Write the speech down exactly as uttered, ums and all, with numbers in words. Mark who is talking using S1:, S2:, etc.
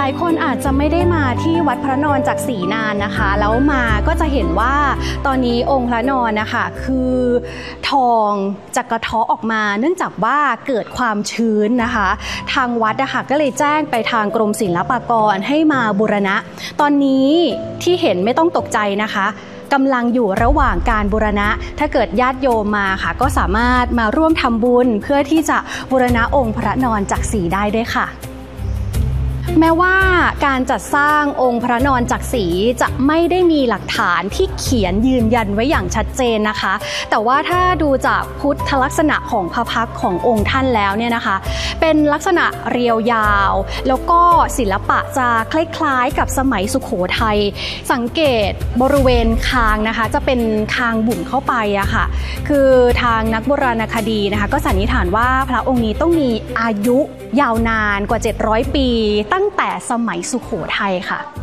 S1: ลายคนอาจจะไม่ได้มาที่วัดพระนอนจักษีนานนะคะแล้วมาก็จะเห็นว่าตอนนี้องค์พระนอนนะคะคือทองจะกระเทาะออกมาเนื่องจากว่าเกิดความชื้นนะคะทางวัดนะคะก็เลยแจ้งไปทางกรมศิลปากรให้มาบูรณะตอนนี้ที่เห็นไม่ต้องตกใจนะคะกำลังอยู่ระหว่างการบูรณะถ้าเกิดญาติโยมมาค่ะก็สามารถมาร่วมทำบุญเพื่อที่จะบูรณะองค์พระนอนจักษีได้ด้วยค่ะแม้ว่าการจัดสร้างองค์พระนอนจักษีจะไม่ได้มีหลักฐานที่เขียนยืนยันไว้อย่างชัดเจนนะคะแต่ว่าถ้าดูจากพุทธลักษณะของพระพักตร์ขององค์ท่านแล้วเนี่ยนะคะเป็นลักษณะเรียวยาวแล้วก็ศิลปะจะคล้ายๆกับสมัยสุโขทัยสังเกตบริเวณคางนะคะจะเป็นคางบุ๋มเข้าไปอะค่ะคือทางนักโบราณคดีนะคะก็สันนิษฐานว่าพระองค์นี้ต้องมีอายุยาวนานกว่าเจ็ดร้อยปีตั้งแต่สมัยสุโขทัยค่ะ